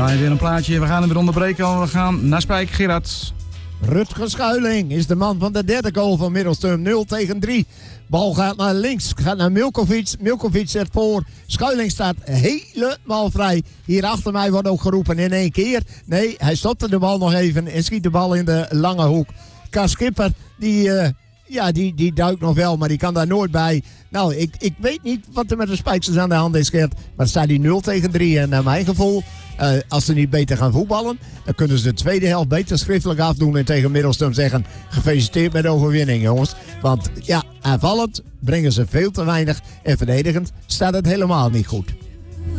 draaien weer een plaatje. We gaan hem weer onderbreken. We gaan naar Spijk. Gerard. Rutger Schuiling is de man van de derde goal van Middelstum. 0-3. Bal gaat naar links, gaat naar Milkovic. Milkovic zet voor. Schuiling staat helemaal vrij. Hier achter mij wordt ook geroepen in één keer. Nee, hij stopte de bal nog even en schiet de bal in de lange hoek. Kas Schipper, die duikt nog wel, maar die kan daar nooit bij. Nou, ik weet niet wat er met de Spijksters aan de hand is, Gert. Maar staat die 0-3. En naar mijn gevoel, als ze niet beter gaan voetballen, dan kunnen ze de tweede helft beter schriftelijk afdoen en tegen Middelstum zeggen: gefeliciteerd met de overwinning, jongens. Want ja, aanvallend brengen ze veel te weinig en verdedigend staat het helemaal niet goed.